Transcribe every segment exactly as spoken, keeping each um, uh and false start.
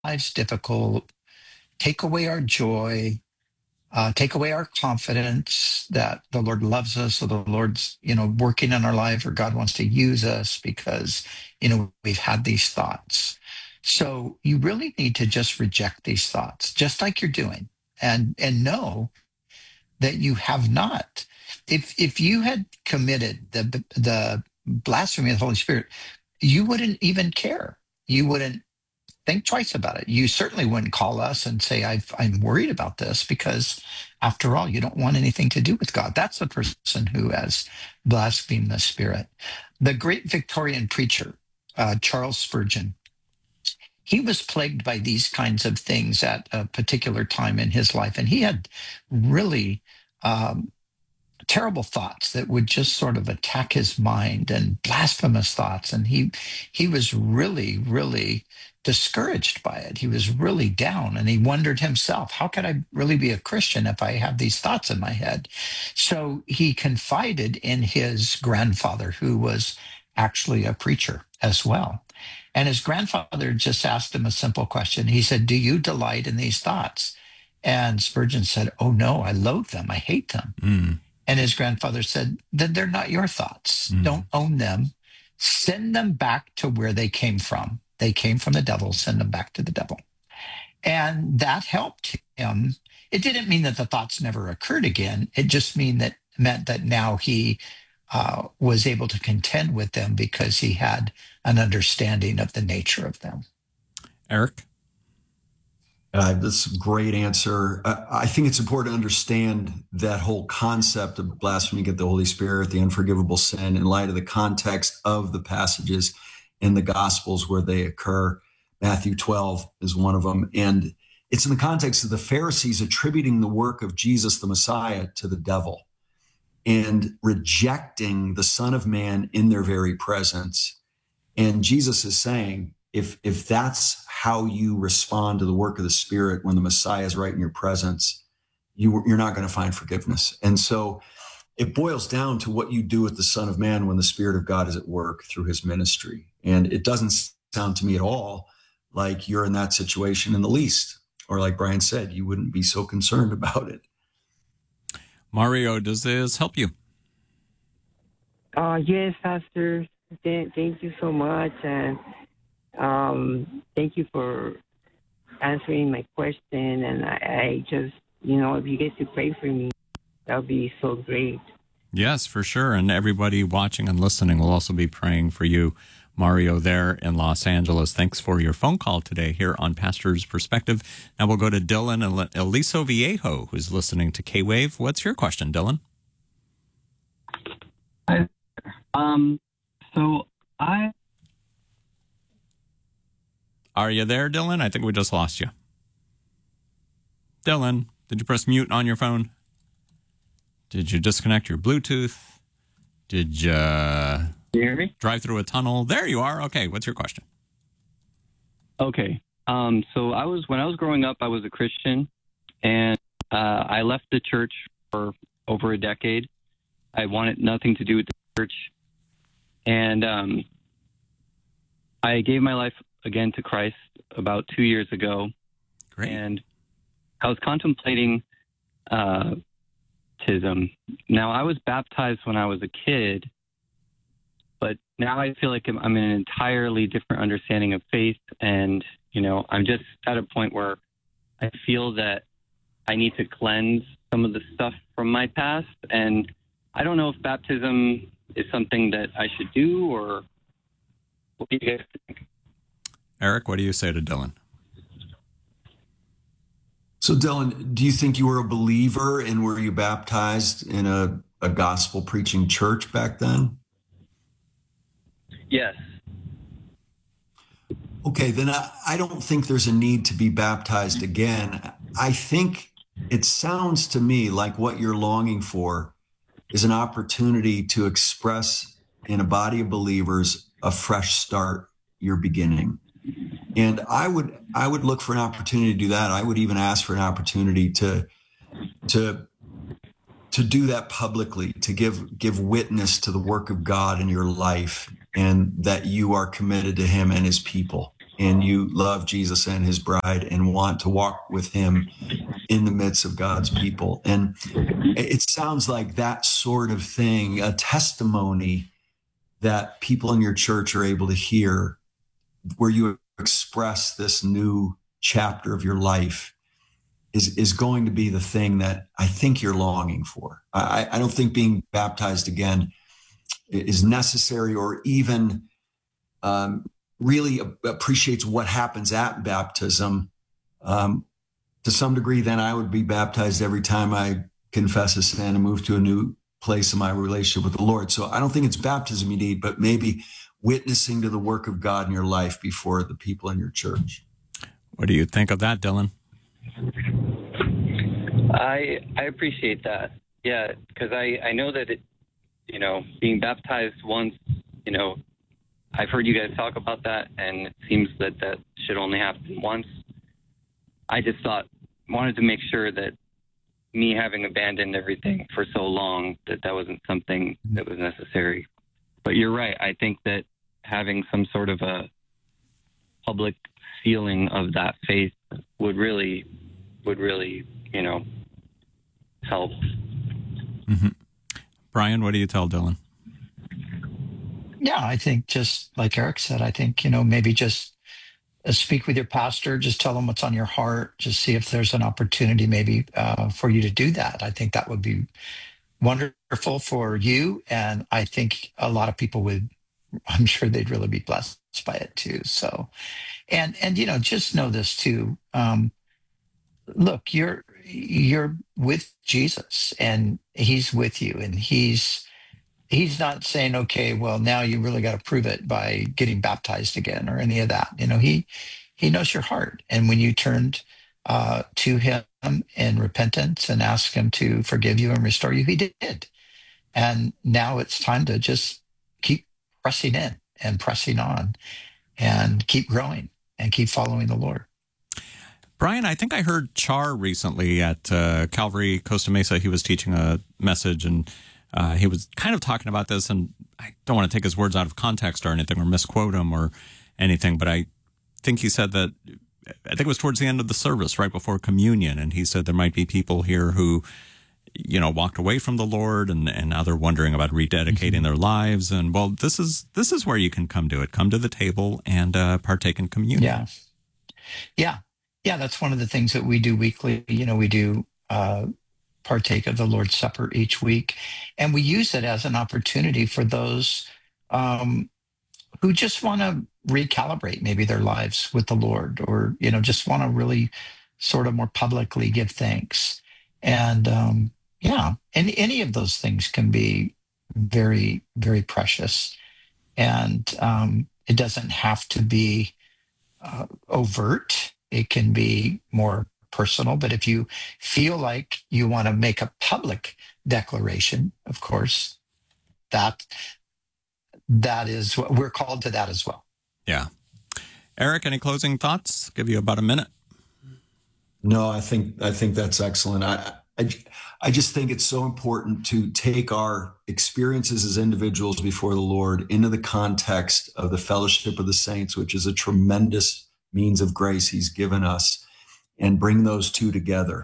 lives difficult, take away our joy, uh, take away our confidence that the Lord loves us, or the Lord's, you know, working in our life, or God wants to use us because, you know, we've had these thoughts. So you really need to just reject these thoughts, just like you're doing, and and know that you have not. If if you had committed the the blasphemy of the Holy Spirit, you wouldn't even care. You wouldn't think twice about it. You certainly wouldn't call us and say, I've, I'm worried about this, because after all, you don't want anything to do with God. That's the person who has blasphemed the Spirit. The great Victorian preacher, uh, Charles Spurgeon, he was plagued by these kinds of things at a particular time in his life. And he had really um, terrible thoughts that would just sort of attack his mind, and blasphemous thoughts. And he he was really, really discouraged by it. He was really down, and he wondered himself, how could I really be a Christian if I have these thoughts in my head? So he confided in his grandfather, who was actually a preacher as well. And his grandfather just asked him a simple question. He said, do you delight in these thoughts? And Spurgeon said, oh no, I loathe them. I hate them. Mm. And his grandfather said, then they're not your thoughts. Mm. Don't own them. Send them back to where they came from. They came from the devil. Send them back to the devil. And that helped him. It didn't mean that the thoughts never occurred again. It just mean that meant that now he uh, was able to contend with them, because he had an understanding of the nature of them. Eric? Uh, that's a great answer. Uh, I think it's important to understand that whole concept of blasphemy against the Holy Spirit, the unforgivable sin, in light of the context of the passages in the Gospels where they occur. Matthew twelve is one of them. And it's in the context of the Pharisees attributing the work of Jesus, the Messiah, to the devil and rejecting the Son of Man in their very presence. And Jesus is saying, if if that's how you respond to the work of the Spirit when the Messiah is right in your presence, you, you're not going to find forgiveness. And so it boils down to what you do with the Son of Man when the Spirit of God is at work through his ministry. And it doesn't sound to me at all like you're in that situation in the least, or like Brian said, you wouldn't be so concerned about it. Mario, does this help you? Uh, yes, Pastor. Th- thank you so much. And um, thank you for answering my question. And I, I just, you know, if you get to pray for me, that would be so great. Yes, for sure. And everybody watching and listening will also be praying for you, Mario, there in Los Angeles. Thanks for your phone call today here on Pastor's Perspective. Now we'll go to Dylan and Aliso Viejo, who's listening to K-Wave. What's your question, Dylan? Hi. Um, so I... Are you there, Dylan? I think we just lost you. Dylan, did you press mute on your phone? Did you disconnect your Bluetooth? Did you... Can you hear me? Drive through a tunnel? There you are. Okay, what's your question? Okay. Um, so I was when I was growing up, I was a Christian, and uh, I left the church for over a decade. I wanted nothing to do with the church, and um, I gave my life again to Christ about two years ago. Great. And I was contemplating uh, baptism. Now, I was baptized when I was a kid. But now I feel like I'm, I'm in an entirely different understanding of faith. And, you know, I'm just at a point where I feel that I need to cleanse some of the stuff from my past. And I don't know if baptism is something that I should do, or what do you guys think? Eric, what do you say to Dylan? So, Dylan, do you think you were a believer, and were you baptized in a, a gospel preaching church back then? Yes. Okay, then I, I don't think there's a need to be baptized again. I think it sounds to me like what you're longing for is an opportunity to express in a body of believers a fresh start, your beginning. And I would I would look for an opportunity to do that. I would even ask for an opportunity to to to do that publicly, to give give witness to the work of God in your life, and that you are committed to him and his people. and you love Jesus and his bride and want to walk with him in the midst of God's people. And it sounds like that sort of thing, a testimony that people in your church are able to hear, where you express this new chapter of your life, is, is going to be the thing that I think you're longing for. I, I don't think being baptized again is necessary or even um, really appreciates what happens at baptism. Um, to some degree, then I would be baptized every time I confess a sin and move to a new place in my relationship with the Lord. So I don't think it's baptism you need, but maybe witnessing to the work of God in your life before the people in your church. What do you think of that, Dylan? I I appreciate that. Yeah, because I, I know that, it, you know, being baptized once, you know, I've heard you guys talk about that, and it seems that that should only happen once. I just thought, wanted to make sure that me having abandoned everything for so long, that that wasn't something that was necessary. But you're right. I think that having some sort of a public feeling of that faith would really, would really, you know, help. Mm-hmm. Brian, what do you tell Dylan? Yeah, I think just like Eric said, I think, you know, maybe just uh, speak with your pastor, just tell them what's on your heart, just see if there's an opportunity maybe uh, for you to do that. I think that would be wonderful for you. And I think a lot of people would, I'm sure they'd really be blessed by it too. So, and, and, you know, just know this too. Um, look, you're, you're with Jesus and he's with you, and he's, he's not saying, okay, well, now you really got to prove it by getting baptized again or any of that. You know, he, he knows your heart. And when you turned uh, to him in repentance and asked him to forgive you and restore you, he did. And now it's time to just keep pressing in and pressing on and keep growing and keep following the Lord. Brian, I think I heard Char recently at uh, Calvary Costa Mesa. He was teaching a message, and Uh, he was kind of talking about this, and I don't want to take his words out of context or anything or misquote him or anything, but I think he said that, I think it was towards the end of the service, right before communion, and he said there might be people here who, you know, walked away from the Lord, and, and now they're wondering about rededicating mm-hmm. their lives. And, well, this is this is where you can come to it. Come to the table and uh, partake in communion. Yeah. Yeah. Yeah, that's one of the things that we do weekly. You know, we do uh partake of the Lord's Supper each week. And we use it as an opportunity for those um, who just want to recalibrate maybe their lives with the Lord, or, you know, just want to really sort of more publicly give thanks. And um, yeah, any, any of those things can be very, very precious. And um, it doesn't have to be uh, overt. It can be more personal, but if you feel like you want to make a public declaration, of course, that that is what we're called to, that as well. Yeah. Eric, any closing thoughts? Give you about a minute. No, I think I think that's excellent. I, I I just think it's so important to take our experiences as individuals before the Lord into the context of the fellowship of the saints, which is a tremendous means of grace he's given us, and bring those two together.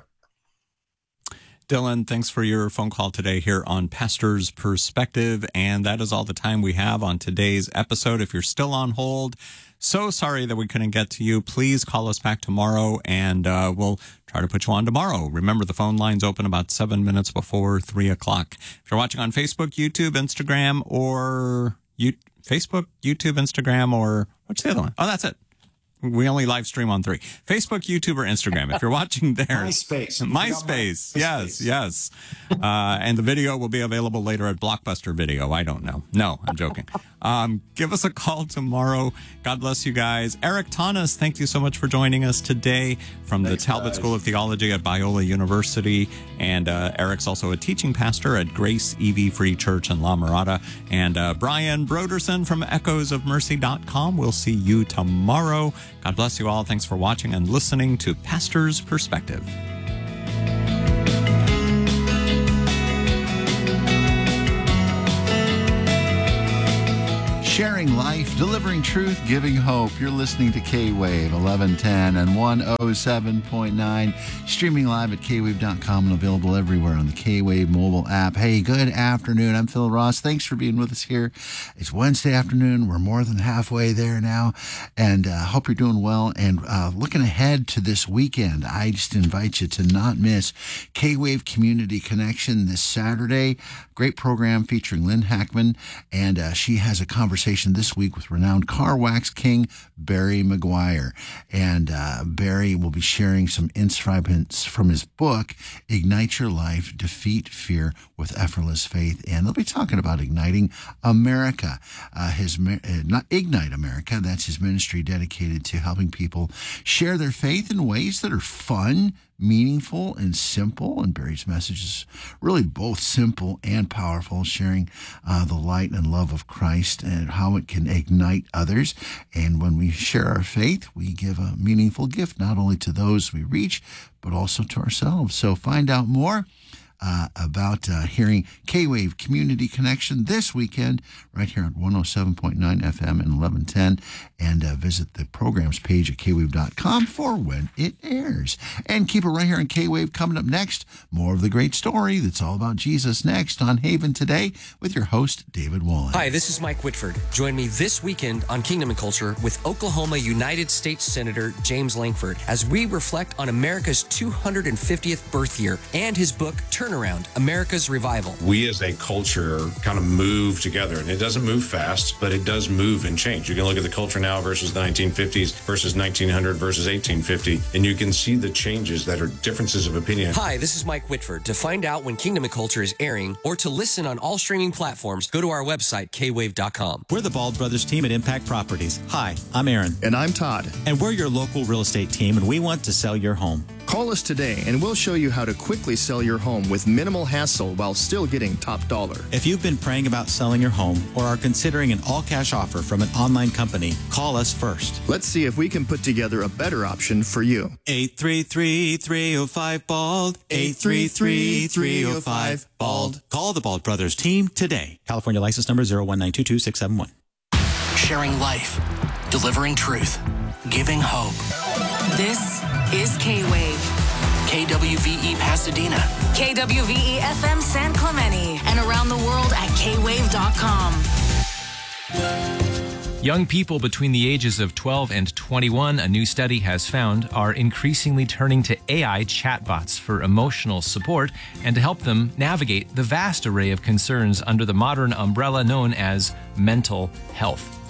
Dylan, thanks for your phone call today here on Pastor's Perspective. And that is all the time we have on today's episode. If you're still on hold, so sorry that we couldn't get to you. Please call us back tomorrow, and uh, we'll try to put you on tomorrow. Remember, the phone line's open about seven minutes before three o'clock. If you're watching on Facebook, YouTube, Instagram, or you, Facebook, YouTube, Instagram, or what's the other one? Oh, that's it. We only live stream on three. Facebook, YouTube, or Instagram. If you're watching there. MySpace. MySpace. My, yes, yes. Uh, and the video will be available later at Blockbuster Video. I don't know. No, I'm joking. Um, give us a call tomorrow. God bless you guys. Eric Tanas, thank you so much for joining us today from Thanks, the Talbot guys. School of Theology at Biola University. And uh, Eric's also a teaching pastor at Grace E V Free Church in La Mirada. And uh, Brian Broderson from echoes of mercy dot com. We'll see you tomorrow. God bless you all. Thanks for watching and listening to Pastor's Perspective. Sharing life, delivering truth, giving hope. You're listening to K-Wave eleven ten and one oh seven point nine, streaming live at K wave dot com and available everywhere on the K-Wave mobile app. Hey, good afternoon. I'm Phil Ross. Thanks for being with us here. It's Wednesday afternoon. We're more than halfway there now, and I uh, hope you're doing well. And uh, looking ahead to this weekend, I just invite you to not miss K-Wave Community Connection this Saturday. Great program featuring Lynn Hackman, and uh, she has a conversation this week with renowned car wax king Barry McGuire. And uh, Barry will be sharing some insights from his book, Ignite Your Life, Defeat Fear with Effortless Faith. And they'll be talking about igniting America. Uh, his uh, not Ignite America, that's his ministry dedicated to helping people share their faith in ways that are fun, meaningful, and simple. And Barry's message is really both simple and powerful, sharing uh, the light and love of Christ and how it can ignite others. And when we share our faith, we give a meaningful gift, not only to those we reach, but also to ourselves. So find out more Uh, about uh, hearing K-Wave Community Connection this weekend right here on one oh seven point nine F M and eleven ten, and uh, visit the programs page at K wave dot com for when it airs. And keep it right here on K-Wave. Coming up next, more of the great story that's all about Jesus next on Haven Today with your host, David Wallen. Hi, this is Mike Whitford. Join me this weekend on Kingdom and Culture with Oklahoma United States Senator James Langford as we reflect on America's two hundred fiftieth birth year and his book, Turnaround, America's Revival. We as a culture kind of move together, and it doesn't move fast, but it does move and change. You can look at the culture now versus the nineteen fifties versus nineteen hundred versus eighteen fifty, and you can see the changes that are differences of opinion. Hi, this is Mike Whitford. To find out when Kingdom and Culture is airing or to listen on all streaming platforms, go to our website, K wave dot com. We're the Bald Brothers team at Impact Properties. Hi, I'm Aaron. And I'm Todd. And we're your local real estate team, and we want to sell your home. Call us today, and we'll show you how to quickly sell your home with minimal hassle while still getting top dollar. If you've been praying about selling your home or are considering an all-cash offer from an online company, call us first. Let's see if we can put together a better option for you. eight three three, three oh five, BALD. eight three three, three oh five, BALD. Call the Bald Brothers team today. California license number zero one nine two two six seven one. Sharing life, delivering truth, giving hope. This is K-Wave. K W V E Pasadena. K W V E F M San Clemente. And around the world at K wave dot com. Young people between the ages of twelve and twenty-one, a new study has found, are increasingly turning to A I chatbots for emotional support and to help them navigate the vast array of concerns under the modern umbrella known as mental health.